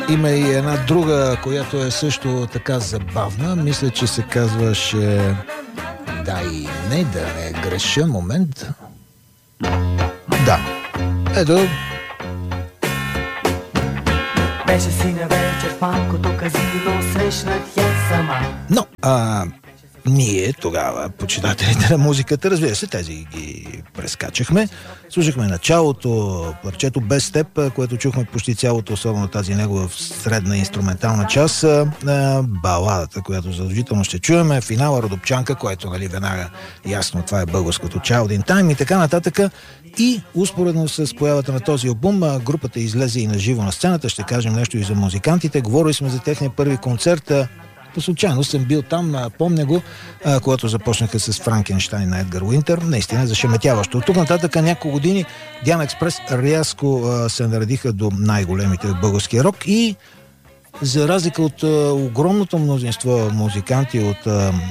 Има и една друга, която е също така забавна. Мисля, че се казваше... Да и не, да не греша. Момент. Да. Ето. Беше си на вечер в малкото казино, срещнах я сама. Но, ние тогава, почитателите на музиката, разбира се, тези ги прескачахме. Слушахме началото, парчето Без теб, което чухме почти цялото, особено тази негова средна инструментална част, баладата, която задължително ще чуеме, финала Родопчанка, което, нали, веднага ясно, това е българското Child in Time и така нататък. И успоредно с появата на този албум, групата излезе и на живо на сцената. Ще кажем нещо и за музикантите. Говорили сме за техния първи концерт. По случайно съм бил там, помня го, когато започнаха с Франкенщайн на Едгар Уинтер. Наистина зашеметяващо. От тук нататък няколко години Диана Експрес рязко се наредиха до най-големите в българския рок и за разлика от огромното мнозинство музиканти от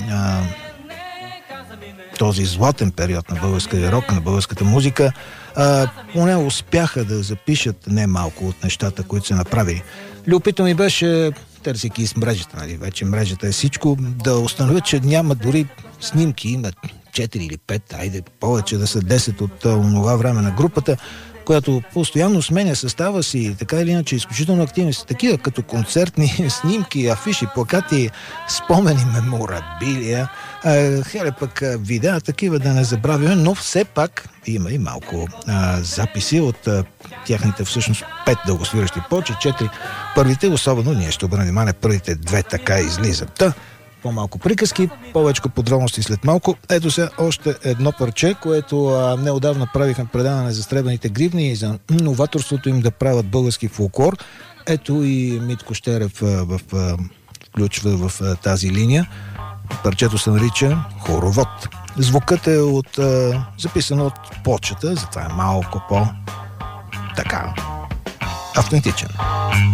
този златен период на българския рок, на българската музика, поне успяха да запишат немалко от нещата, които са направили. Любопитно ми беше, търсейки из мрежата, нали, вече мрежата е всичко, да установят, че няма дори снимки, има 4 или 5, айде повече да са 10 от онова време на групата, която постоянно сменя състава си, така или иначе изключително активни са такива, като концертни снимки, афиши, плакати, спомени, меморабилия, хеле пък видеа, такива да не забравяме, но все пак има и малко записи от тяхните всъщност 5 дългосвиращи повече, 4 първите, особено ние ще обърнем внимание, първите 2 така излизат. По-малко приказки, повече подробности след малко. Ето сега още едно парче, което неодавна правихме предаване за сребърните гривни и за новаторството им да правят български фолклор. Ето и Митко Щерев включва в тази линия. Парчето се нарича Хоровод. Звукът е записан от плочата, затова е малко по-така автентичен.